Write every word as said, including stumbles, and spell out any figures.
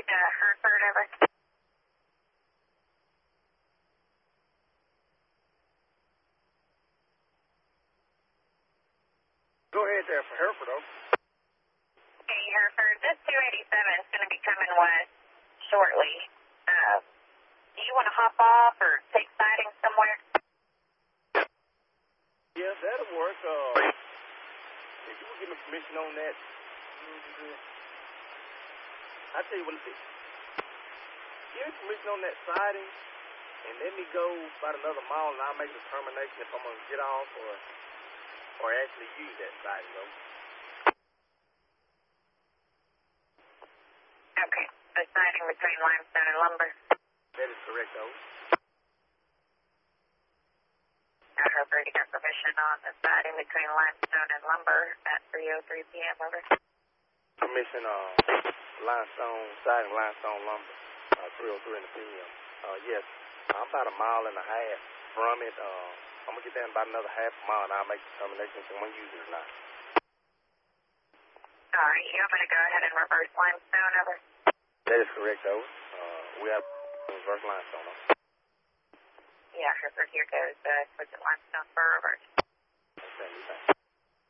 uh, Hereford, over. Go ahead there for Hereford, over. Hey, Hereford, this two eighty-seven is going to be coming west shortly. Uh, do you want to hop off or take siding somewhere? Yeah, that'll work. Uh, if you would give me permission on that, I'll tell you what, give me permission on that siding, and let me go about another mile, and I'll make a determination if I'm going to get off or or actually use that siding, though. Okay, the siding between limestone and lumber. That is correct, though. Uh, Hereford, you got permission on the siding between limestone and lumber at three oh three p.m., over. Permission, uh, limestone, siding, limestone lumber, uh, three oh three in the P M. Uh, yes, I'm about a mile and a half from it. Uh, I'm going to get there in about another half a mile, and I'll make the determination if I'm going to use it or not. All right, you want me to go ahead and reverse limestone, over? That is correct, though. Uh, we have reverse limestone, though. Yeah, Hereford, here goes uh, switch at limestone for reverse.